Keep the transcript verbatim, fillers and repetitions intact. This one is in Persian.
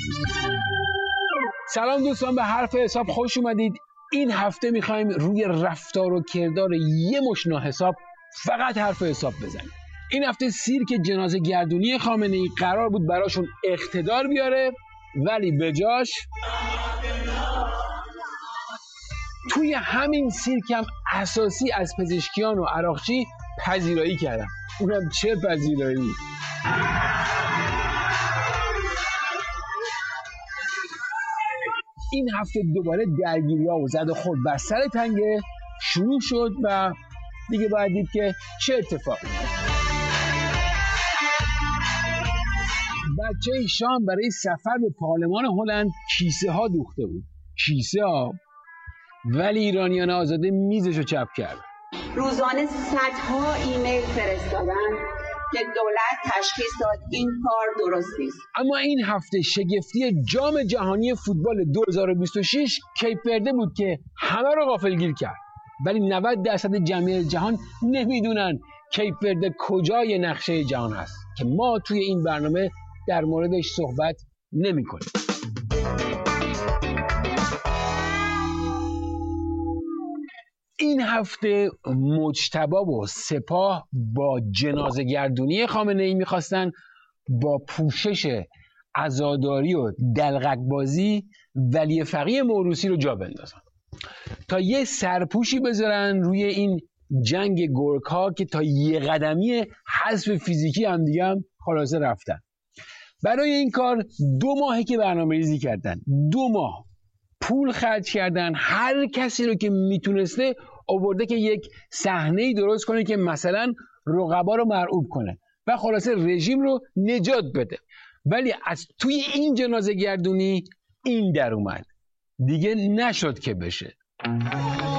سلام دوستان، به حرف حساب خوش اومدید. این هفته میخوایم روی رفتار و کردار یه مش ناحساب فقط حرف حساب بزنیم. این هفته سیرک جنازه گردونی خامنه ای قرار بود براشون اقتدار بیاره، ولی به جاش توی همین سیرک هم اساسی از پزشکیان و عراقچی پذیرایی کردن. اونم چه پذیرایی؟ این هفته دوباره درگیری‌ها و زد و خورد بر سر تنگه شروع شد و دیگه باید دید که چه اتفاقی. بچه شام برای سفر به پارلمان هلند کیسه ها دوخته بود. کیسه ها، ولی ایرانیان آزاده میزشو چپ کرد. روزانه صدها ایمیل فرستادن که دولت تشخیص داد این کار درست نیست. اما این هفته شگفتی جام جهانی فوتبال دو هزار و بیست و شش کیپ ورده بود که همه رو غافلگیر کرد. ولی نود درصد جمعیت جهان نمیدونن کیپ ورده کجای نقشه جهان هست که ما توی این برنامه در موردش صحبت نمی کنیم. این هفته مجتبی و سپاه با جنازه گردونی خامنه ای میخواستن با پوشش عزاداری و دلقک بازی ولی فقیه موروثی رو جا بندازن تا یه سرپوشی بذارن روی این جنگ گرگ ها که تا یه قدمی حذف فیزیکی هم دیگه هم خلاصه رفتن. برای این کار دو ماهی که برنامه ریزی کردن، دو ماه پول خرج کردن، هر کسی رو که میتونسته آورده که یک صحنه‌ای درست کنه که مثلا رقبا رو مرعوب کنه و خلاصه رژیم رو نجات بده. ولی از توی این جنازه گردونی این در اومد، دیگه نشد که بشه.